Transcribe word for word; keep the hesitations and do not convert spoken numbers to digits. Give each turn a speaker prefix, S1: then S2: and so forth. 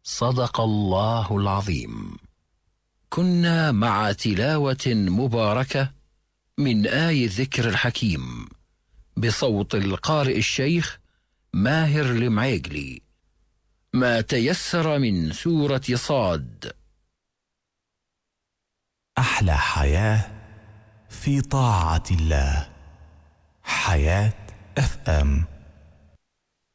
S1: صدق الله العظيم. كنا مع تلاوة مباركة من آي الذكر الحكيم بصوت القارئ الشيخ ماهر المعيقلي، ما تيسر من سورة صاد.
S2: أحلى حياة في طاعة الله. حياة اف ام.